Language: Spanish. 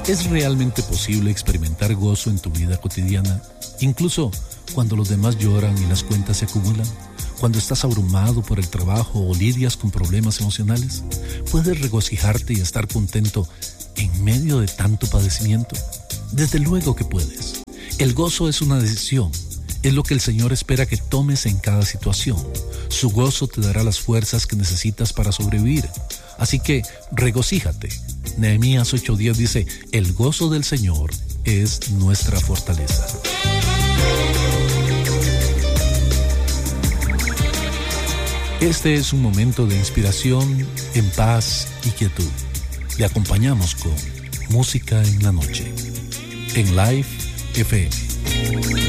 ¿Es realmente posible experimentar gozo en tu vida cotidiana, incluso cuando los demás lloran y las cuentas se acumulan? Cuando estás abrumado por el trabajo o lidias con problemas emocionales, ¿puedes regocijarte y estar contento en medio de tanto padecimiento? Desde luego que puedes. El gozo es una decisión. Es lo que el Señor espera que tomes en cada situación. Su gozo te dará las fuerzas que necesitas para sobrevivir. Así que regocíjate. Nehemías 8:10 dice: el gozo del Señor es nuestra fortaleza. Este es un momento de inspiración, en paz y quietud. Le acompañamos con Música en la Noche, en Live FM.